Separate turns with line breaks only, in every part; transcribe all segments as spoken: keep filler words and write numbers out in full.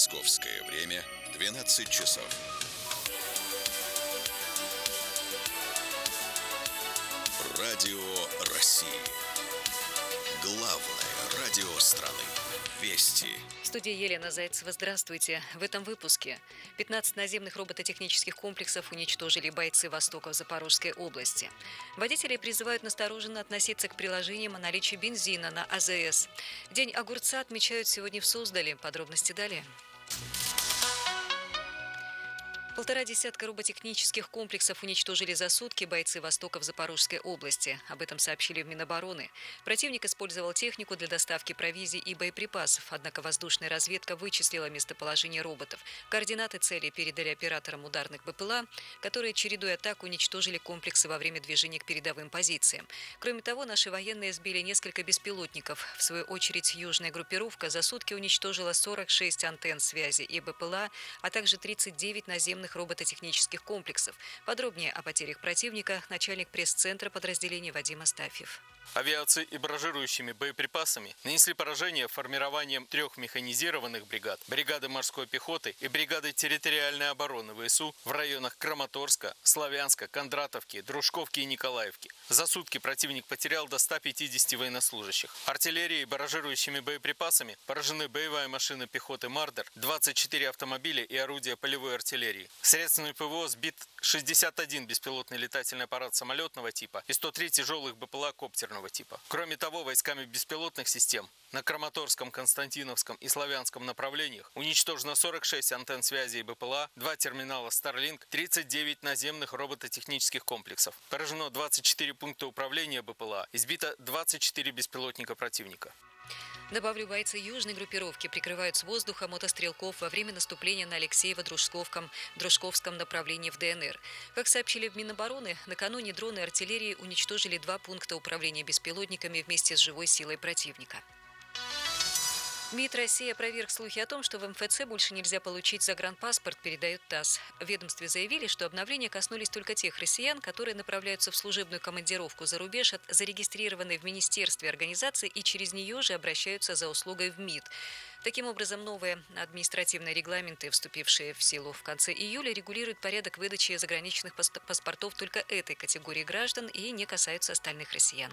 Московское время двенадцать часов. Радио России. Главное радио страны. Вести.
В студии Елена Зайцева. Здравствуйте. В этом выпуске пятнадцать наземных робототехнических комплексов уничтожили бойцы Востока в Запорожской области. Водители призывают настороженно относиться к приложениям о наличии бензина на А Зэ Эс. День огурца отмечают сегодня в Суздале. Подробности далее. Полтора десятка роботехнических комплексов уничтожили за сутки бойцы Востока в Запорожской области. Об этом сообщили в Минобороны. Противник использовал технику для доставки провизии и боеприпасов, однако воздушная разведка вычислила местоположение роботов. Координаты цели передали операторам ударных Бэ Пэ Эл А, которые, чередуя атак, уничтожили комплексы во время движения к передовым позициям. Кроме того, наши военные сбили несколько беспилотников. В свою очередь, южная группировка за сутки уничтожила сорок шесть антенн связи и Бэ Пэ Эл А, а также тридцать девять наземных робототехнических комплексов. Подробнее о потерях противника начальник пресс-центра подразделения Вадим Астафьев.
Авиацией и баражирующими боеприпасами нанесли поражение формированием трех механизированных бригад, бригады морской пехоты и бригады территориальной обороны Вэ Эс У в районах Краматорска, Славянска, Кондратовки, Дружковки и Николаевки. За сутки противник потерял до ста пятидесяти военнослужащих. Артиллерией и баражирующими боеприпасами поражены боевая машина пехоты «Мардер», двадцать четыре автомобиля и орудия полевой артиллерии. Средствами Пэ Вэ О сбит шестьдесят один беспилотный летательный аппарат самолетного типа и сто три тяжелых Бэ Пэ Эл А коптерного типа. Кроме того, войсками беспилотных систем на Краматорском, Константиновском и Славянском направлениях уничтожено сорок шесть антенн связи и Бэ Пэ Эл А, два терминала Starlink, тридцать девять наземных робототехнических комплексов. Поражено двадцать четыре пункта управления Бэ Пэ Эл А, избито двадцать четыре беспилотника противника.
Добавлю, бойцы южной группировки прикрывают с воздуха мотострелков во время наступления на Алексеево-Дружковском Дружковском направлении в Дэ Эн Эр. Как сообщили в Минобороны, накануне дроны артиллерии уничтожили два пункта управления беспилотниками вместе с живой силой противника. МИД России опроверг слухи о том, что в Эм Эф Цэ больше нельзя получить загранпаспорт, передает ТАСС. В ведомстве заявили, что обновления коснулись только тех россиян, которые направляются в служебную командировку за рубеж от зарегистрированной в министерстве организации и через нее же обращаются за услугой в МИД. Таким образом, новые административные регламенты, вступившие в силу в конце июля, регулируют порядок выдачи заграничных паспортов только этой категории граждан и не касаются остальных россиян.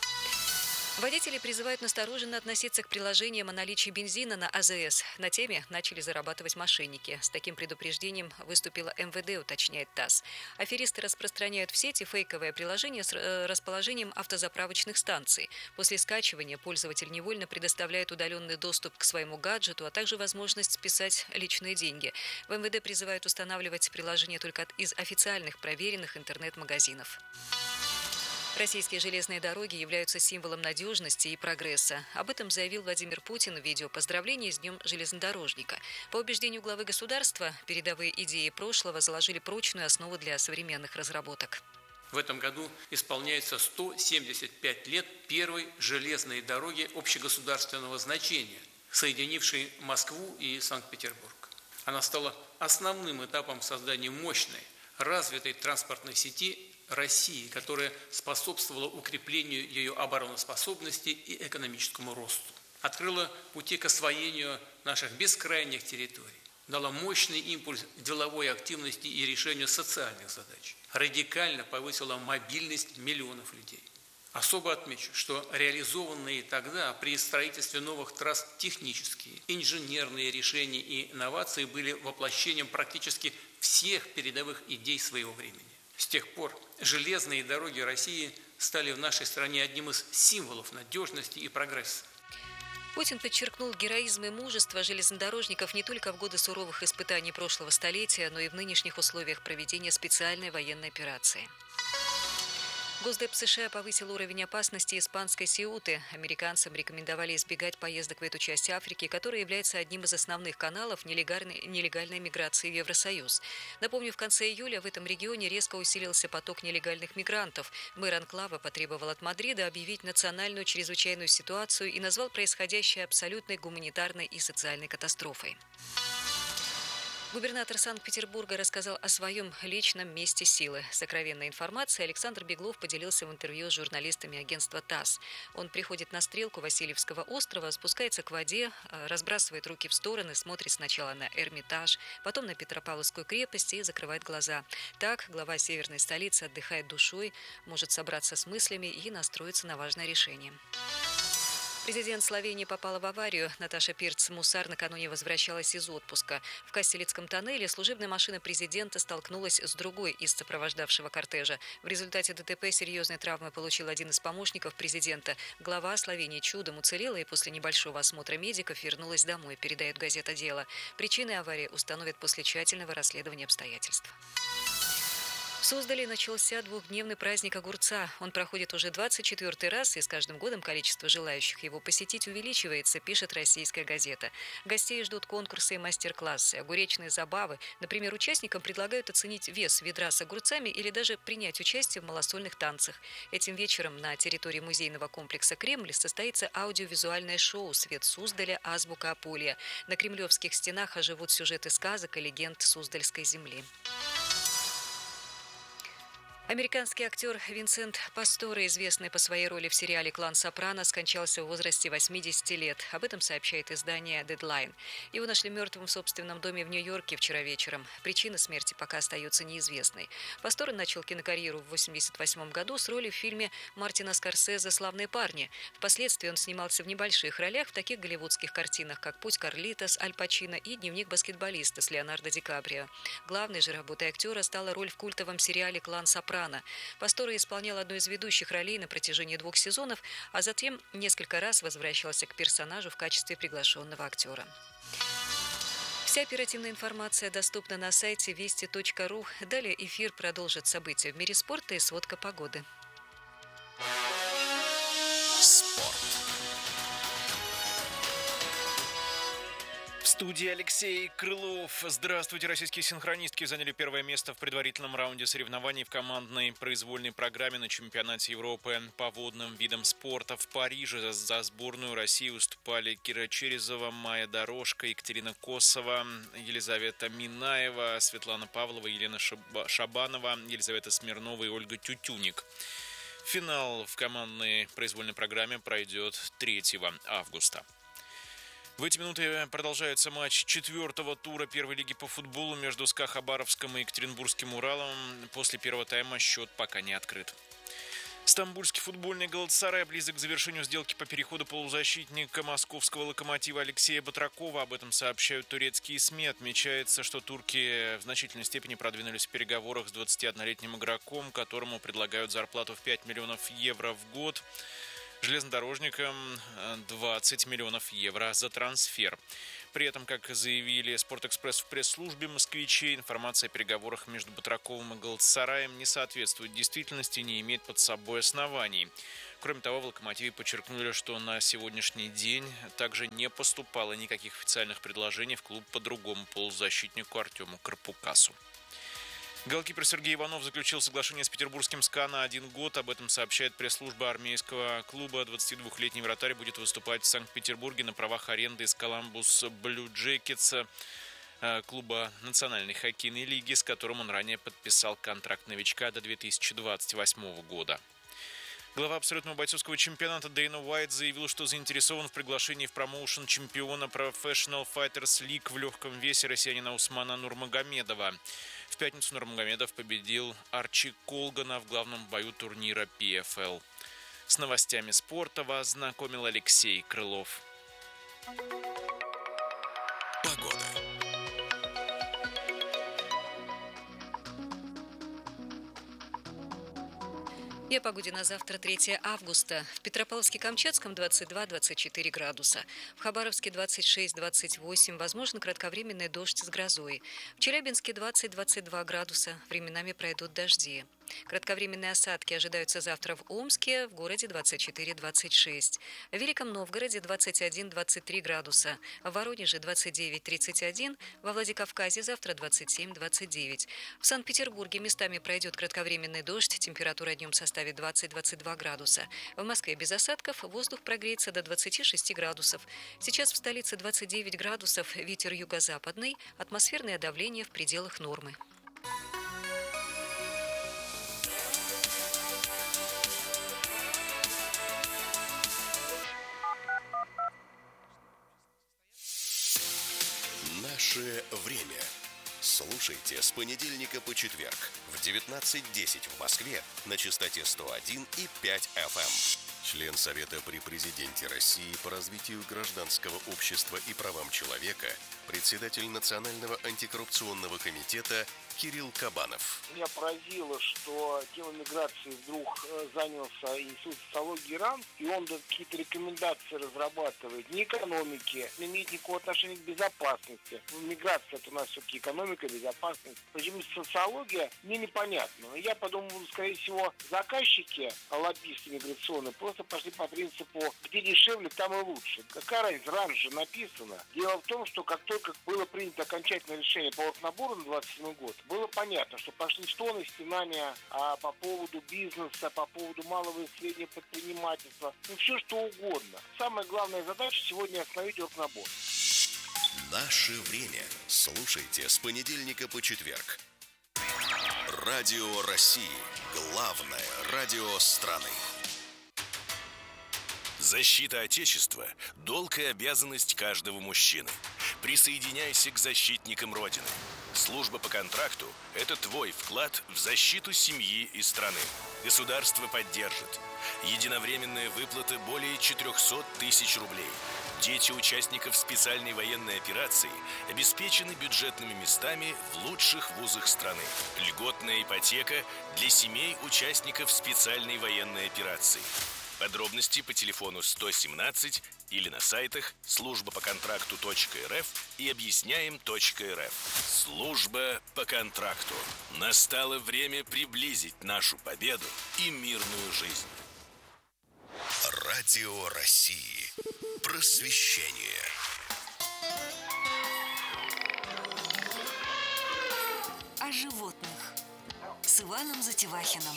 Водители призывают настороженно относиться к приложениям о наличии бензина на А Зэ Эс. На теме начали зарабатывать мошенники. С таким предупреждением выступила Эм Вэ Дэ, уточняет ТАСС. Аферисты распространяют в сети фейковое приложение с расположением автозаправочных станций. После скачивания пользователь невольно предоставляет удаленный доступ к своему гаджету, а также возможность списать личные деньги. В Эм Вэ Дэ призывают устанавливать приложение только из официальных проверенных интернет-магазинов. Российские железные дороги являются символом надежности и прогресса. Об этом заявил Владимир Путин в видео поздравления с Днем железнодорожника. По убеждению главы государства, передовые идеи прошлого заложили прочную основу для современных разработок.
В этом году исполняется сто семьдесят пять лет первой железной дороги общегосударственного значения, соединившей Москву и Санкт-Петербург. Она стала основным этапом создания мощной, развитой транспортной сети России, которая способствовала укреплению ее обороноспособности и экономическому росту. Открыла пути к освоению наших бескрайних территорий. Дала мощный импульс деловой активности и решению социальных задач. Радикально повысила мобильность миллионов людей. Особо отмечу, что реализованные тогда при строительстве новых трасс технические, инженерные решения и инновации были воплощением практически всех передовых идей своего времени. С тех пор железные дороги России стали в нашей стране одним из символов надежности и прогресса.
Путин подчеркнул героизм и мужество железнодорожников не только в годы суровых испытаний прошлого столетия, но и в нынешних условиях проведения специальной военной операции. Госдеп США повысил уровень опасности испанской Сеуты. Американцам рекомендовали избегать поездок в эту часть Африки, которая является одним из основных каналов нелегальной, нелегальной миграции в Евросоюз. Напомню, в конце июля в этом регионе резко усилился поток нелегальных мигрантов. Мэр анклава потребовал от Мадрида объявить национальную чрезвычайную ситуацию и назвал происходящее абсолютной гуманитарной и социальной катастрофой. Губернатор Санкт-Петербурга рассказал о своем личном месте силы. Сокровенной информацией Александр Беглов поделился в интервью с журналистами агентства ТАСС. Он приходит на стрелку Васильевского острова, спускается к воде, разбрасывает руки в стороны, смотрит сначала на Эрмитаж, потом на Петропавловскую крепость и закрывает глаза. Так глава северной столицы отдыхает душой, может собраться с мыслями и настроиться на важное решение. Президент Словении попала в аварию. Наташа Пирц-Мусар накануне возвращалась из отпуска. В Кастелицком тоннеле служебная машина президента столкнулась с другой из сопровождавшего кортежа. В результате ДТП серьезные травмы получил один из помощников президента. Глава Словении чудом уцелела и после небольшого осмотра медиков вернулась домой, передает газета «Дело». Причины аварии установят после тщательного расследования обстоятельств. В Суздале начался двухдневный праздник огурца. Он проходит уже двадцать четвёртый раз, и с каждым годом количество желающих его посетить увеличивается, пишет «Российская газета». Гостей ждут конкурсы и мастер-классы, огуречные забавы. Например, участникам предлагают оценить вес ведра с огурцами или даже принять участие в малосольных танцах. Этим вечером на территории музейного комплекса «Кремль» состоится аудиовизуальное шоу «Свет Суздаля. Азбука Апулия». На кремлевских стенах оживут сюжеты сказок и легенд Суздальской земли. Американский актер Винсент Пасторе, известный по своей роли в сериале «Клан Сопрано», скончался в возрасте восьмидесяти лет. Об этом сообщает издание Deadline. Его нашли мертвым в собственном доме в Нью-Йорке вчера вечером. Причина смерти пока остается неизвестной. Пасторе начал кинокарьеру в восемьдесят восьмом году с роли в фильме Мартина Скорсезе «Славные парни». Впоследствии он снимался в небольших ролях в таких голливудских картинах, как «Путь Карлито» с Аль Пачино и «Дневник баскетболиста» с Леонардо Ди Каприо. Главной же работой актера стала роль в культовом сериале «Клан Сопрано». Пасторе исполнял одну из ведущих ролей на протяжении двух сезонов, а затем несколько раз возвращался к персонажу в качестве приглашенного актера. Вся оперативная информация доступна на сайте вести точка ру. Далее эфир продолжит события в мире спорта и сводка погоды.
Спорт.
В студии Алексей Крылов. Здравствуйте. Российские синхронистки заняли первое место в предварительном раунде соревнований в командной произвольной программе на чемпионате Европы по водным видам спорта в Париже. За сборную России выступали Кира Черезова, Майя Дорожко, Екатерина Косова, Елизавета Минаева, Светлана Павлова, Елена Шабанова, Елизавета Смирнова и Ольга Тютюник. Финал в командной произвольной программе пройдет третьего августа. В эти минуты продолжается матч четвертого тура первой лиги по футболу между СКА Хабаровском и Екатеринбургским Уралом. После первого тайма счет пока не открыт. Стамбульский футбольный Галатасарай близок к завершению сделки по переходу полузащитника московского «Локомотива» Алексея Батракова. Об этом сообщают турецкие СМИ. Отмечается, что турки в значительной степени продвинулись в переговорах с двадцатиоднолетним игроком, которому предлагают зарплату в пять миллионов евро в год. Железнодорожникам двадцать миллионов евро за трансфер. При этом, как заявили «Спортэкспресс» в пресс-службе москвичей, информация о переговорах между Батраковым и Галатасараем не соответствует действительности и не имеет под собой оснований. Кроме того, в «Локомотиве» подчеркнули, что на сегодняшний день также не поступало никаких официальных предложений в клуб по другому полузащитнику Артему Карпукасу. Голкипер Сергей Иванов заключил соглашение с петербургским СКА на один год. Об этом сообщает пресс-служба армейского клуба. двадцатидвухлетний вратарь будет выступать в Санкт-Петербурге на правах аренды из Коламбус Блю Джекетс, клуба Национальной хоккейной лиги, с которым он ранее подписал контракт новичка до две тысячи двадцать восьмого года. Глава абсолютного бойцовского чемпионата Дэйна Уайт заявил, что заинтересован в приглашении в промоушен чемпиона Professional Fighters League в легком весе россиянина Усмана Нурмагомедова. В пятницу Нурмагомедов победил Арчи Колгана в главном бою турнира пи эф эл. С новостями спорта вас знакомил Алексей Крылов.
Погода.
И о погоде на завтра, третьего августа. В Петропавловске-Камчатском двадцать два - двадцать четыре градуса. В Хабаровске двадцать шесть - двадцать восемь. Возможно, кратковременный дождь с грозой. В Челябинске двадцать - двадцать два градуса. Временами пройдут дожди. Кратковременные осадки ожидаются завтра в Омске, в городе двадцать четыре - двадцать шесть. В Великом Новгороде двадцать один - двадцать три градуса. В Воронеже двадцать девять - тридцать один. Во Владикавказе завтра двадцать семь - двадцать девять. В Санкт-Петербурге местами пройдет кратковременный дождь. Температура днем составит двадцать - двадцать два градуса. В Москве без осадков. Воздух прогреется до двадцати шести градусов. Сейчас в столице двадцать девять градусов. Ветер юго-западный. Атмосферное давление в пределах нормы.
Наше время. Слушайте с понедельника по четверг в девятнадцать десять в Москве на частоте сто один и пять эф эм. Член Совета при Президенте России по развитию гражданского общества и правам человека, председатель Национального антикоррупционного комитета Кирилл Кабанов.
Меня поразило, что темой миграции вдруг занялся Институт социологии РАН, и он какие-то рекомендации разрабатывает не экономики, не имеет никакого отношения к безопасности. Миграция — это у нас все-таки экономика, безопасность. Почему социология, мне непонятно. Но я подумал, скорее всего, заказчики, лоббисты миграционные, просто пошли по принципу, где дешевле, там и лучше. Какая разница, РАН же написано. Дело в том, что как только было принято окончательное решение по оргнабору на двадцать седьмой год, было понятно, что пошли стоны, стенания а, по поводу бизнеса, по поводу малого и среднего предпринимательства, ну все что угодно. Самая главная задача сегодня остановить оргнабор.
Наше время. Слушайте с понедельника по четверг. Радио России. Главное радио страны. Защита Отечества – долг и обязанность каждого мужчины. Присоединяйся к защитникам Родины. Служба по контракту – это твой вклад в защиту семьи и страны. Государство поддержит. Единовременная выплата более четыреста тысяч рублей. Дети участников специальной военной операции обеспечены бюджетными местами в лучших вузах страны. Льготная ипотека для семей участников специальной военной операции. Подробности по телефону сто семнадцать или на сайтах служба по контракту точка эр эф и объясняем точка эр эф. Служба по контракту. Настало время приблизить нашу победу и мирную жизнь. Радио России. Просвещение.
О животных с Иваном Затевахиным.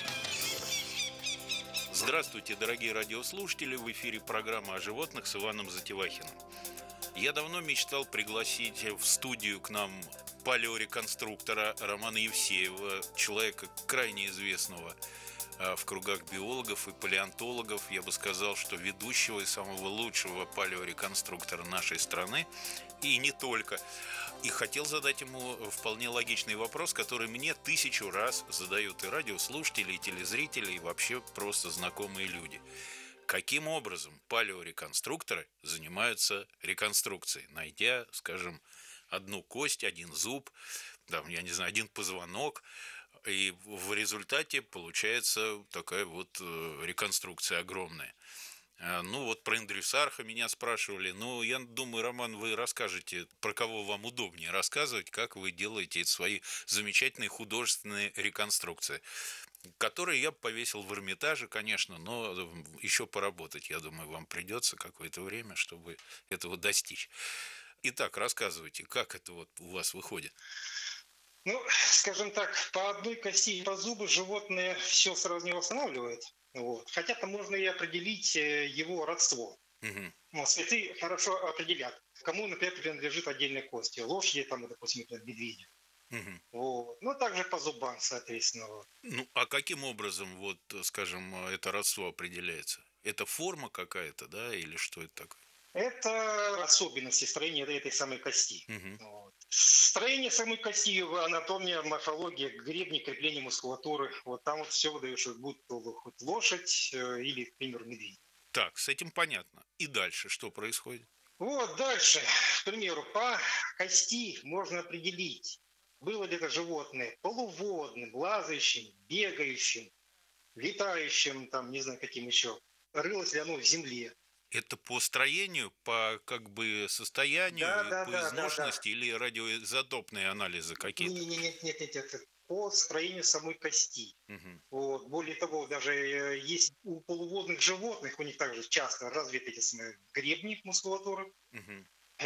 Здравствуйте, дорогие радиослушатели! В эфире программа о животных с Иваном Затевахиным. Я давно мечтал пригласить в студию к нам палеореконструктора Романа Евсеева, человека крайне известного в кругах биологов и палеонтологов. Я бы сказал, что ведущего и самого лучшего палеореконструктора нашей страны, и не только. И хотел задать ему вполне логичный вопрос, который мне тысячу раз задают и радиослушатели, и телезрители, и вообще просто знакомые люди. Каким образом палеореконструкторы занимаются реконструкцией, найдя, скажем, одну кость, один зуб, там, я не знаю, один позвонок, и в результате получается такая вот реконструкция огромная. Ну, вот про Индрюсарха меня спрашивали. Ну, я думаю, Роман, вы расскажете, про кого вам удобнее рассказывать, как вы делаете эти свои замечательные художественные реконструкции, которые я повесил в Эрмитаже, конечно, но еще поработать, я думаю, вам придется какое-то время, чтобы этого достичь. Итак, рассказывайте, как это вот у вас выходит?
Ну, скажем так, по одной кости и по зубу животное все сразу не восстанавливает. Вот. Хотя там можно и определить его родство. Угу. Ну, цветы хорошо определят, кому, например, принадлежит отдельная кость. Лошади, там, допустим, медведя. Угу. Вот. Ну, также по зубам, соответственно. Вот.
Ну, а каким образом, вот, скажем, это родство определяется? Это форма какая-то, да, или что это такое?
Это особенности строения этой самой кости. Угу. Вот. Строение самой кости, анатомия, морфология, гребни, крепление мускулатуры. Вот там вот все выдаешь, будь то хоть лошадь или, к примеру, медведь.
Так, с этим понятно. И дальше что происходит?
Вот дальше, к примеру, по кости можно определить, было ли это животное полуводным, лазающим, бегающим, летающим, там, не знаю, каким еще. Рылось ли оно в земле.
Это по строению, по как бы состоянию,
да, да,
по
да,
изношенности,
да, да.
Или радиоизотопные анализы какие-то?
Нет, нет, нет, нет, нет. по строению самой кости.
Мгм.
Вот. Более того, даже э, есть у полуводных животных, у них также часто развиты эти самые гребни мускулатуры.
Мгм.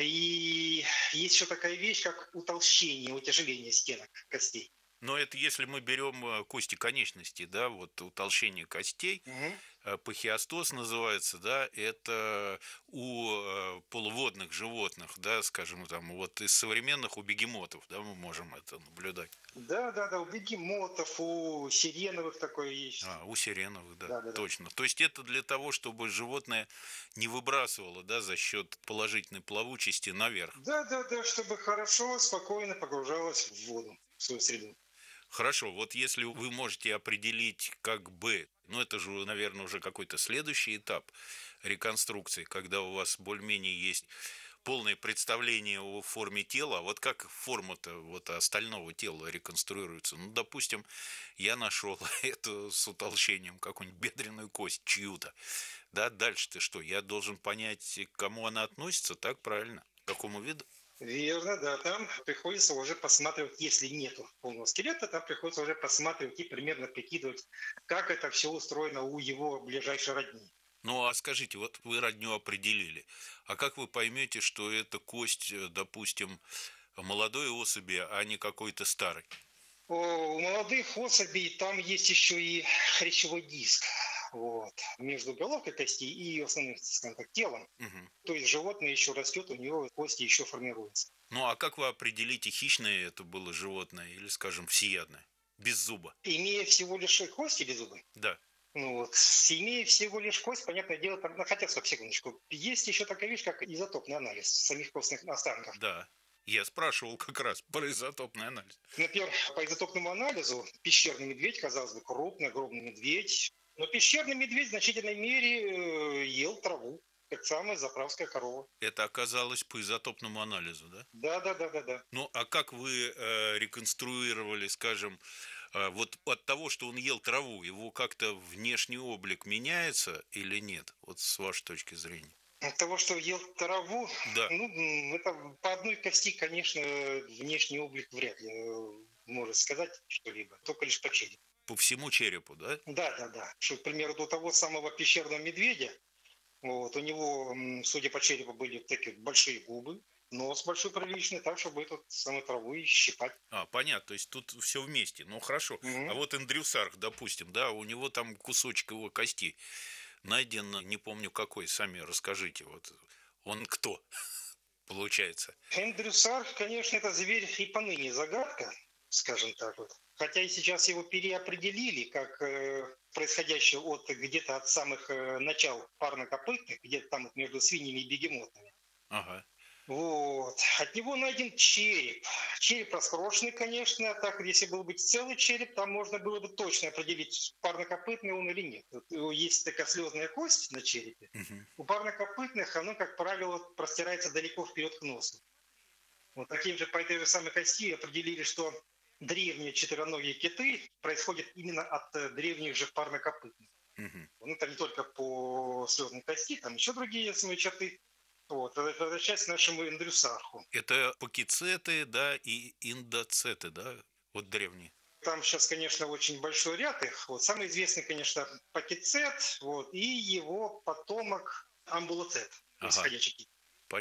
И есть еще такая вещь, как утолщение, утяжеление стенок костей.
Но это если мы берем э, кости конечностей, да, вот утолщение костей,
Мгм.
э, пахиостоз называется, да, это у э, полуводных животных, да, скажем, там, вот из современных у бегемотов, да, мы можем это наблюдать.
Да, да, да, у бегемотов, у сиреновых такое есть.
А, у сиреновых, да,
Да, да, да.
точно. То есть это для того, чтобы животное не выбрасывало, да, за счет положительной плавучести наверх.
Да, да, да, чтобы хорошо, спокойно погружалось в воду, в свою среду.
Хорошо, вот если вы можете определить как бы, ну это же, наверное, уже какой-то следующий этап реконструкции, когда у вас более-менее есть полное представление о форме тела, а вот как форма-то вот остального тела реконструируется. Ну, допустим, я нашел это с утолщением, какую-нибудь бедренную кость чью-то. Да, дальше-то что? Я должен понять, к кому она относится, так правильно? К какому виду?
Верно, да, там приходится уже посматривать, если нету полного скелета, там приходится уже посматривать и примерно прикидывать, как это все устроено у его ближайшей родни.
Ну, а скажите, вот вы родню определили, а как вы поймете, что это кость, э, допустим, молодой особи, а не какой-то старой?
О, у молодых особей там есть еще и хрящевой диск, вот, между головкой кости и основным, скажем так, телом.
Мгм.
То есть животное еще растет, у него кости еще формируются.
Ну, а как вы определите, хищное это было животное или, скажем, всеядное, без зуба?
Имея всего лишь кости без зубы,
Да.
ну вот, имея всего лишь кость, понятное дело, там, ну, хотя, стоп, секундочку, есть еще такая вещь, как изотопный анализ самих костных останков.
Да. Я спрашивал как раз про изотопный анализ.
Например, по изотопному анализу пещерный медведь, казалось бы, крупный, огромный медведь, но пещерный медведь в значительной мере э, ел траву, как самая заправская корова.
Это оказалось по изотопному анализу, да?
Да, да, да, да, да.
Ну, а как вы э, реконструировали, скажем, э, вот от того, что он ел траву, его как-то внешний облик меняется или нет? Вот с вашей точки зрения.
От того, что ел траву,
Да.
ну, м, это по одной кости, конечно, внешний облик вряд ли э, может сказать что-либо, только лишь по черепу.
По всему черепу, да?
Да, да, да. Что, к примеру, до того самого пещерного медведя, вот, у него, м, судя по черепу, были такие большие губы, нос большой приличный, так, чтобы эту самую траву и щипать.
А, понятно, то есть тут все вместе. Ну, хорошо.
Мгм.
А вот Эндрюсарх, допустим, да, у него там кусочек его кости найден, не помню какой, сами расскажите. Вот он кто, получается?
Эндрю Сарх, конечно, это зверь и поныне загадка, скажем так вот. Хотя и сейчас его переопределили как э, происходящее от где-то от самых э, начал парнокопытных, где-то там вот между свиньями и бегемотами.
Ага.
Вот. От него найден череп. Череп раскрошенный, конечно. Так, если был бы целый череп, там можно было бы точно определить, парнокопытный он или нет. Вот есть такая слезная кость на черепе.
Мгм.
У парнокопытных оно, как правило, простирается далеко вперед к носу. Вот таким же, по этой же самой кости определили, что древние четвероногие киты происходят именно от э, древних же парнокопытных.
Мгм.
Ну, это не только по слезной кости, там еще другие свои черты. Вот, это, это часть нашему Эндрюсарху.
Это пакицеты, да, и индоцеты, да, вот древние.
Там сейчас, конечно, очень большой ряд их. Вот самый известный, конечно, пакицет, вот, и его потомок амбулоцет,
Ага.
происходящий.